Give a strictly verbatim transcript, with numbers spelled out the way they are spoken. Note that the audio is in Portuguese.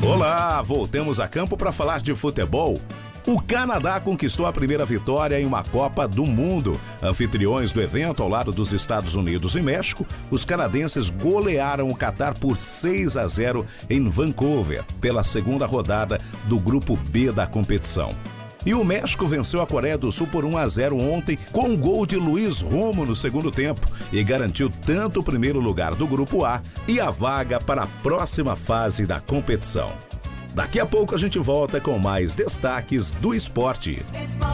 Olá, voltamos a campo para falar de futebol. O Canadá conquistou a primeira vitória em uma Copa do Mundo. Anfitriões do evento ao lado dos Estados Unidos e México, os canadenses golearam o Catar por seis a zero em Vancouver, pela segunda rodada do Grupo B da competição. E o México venceu a Coreia do Sul por um a zero ontem com um gol de Luiz Romo no segundo tempo e garantiu tanto o primeiro lugar do Grupo A e a vaga para a próxima fase da competição. Daqui a pouco a gente volta com mais destaques do esporte.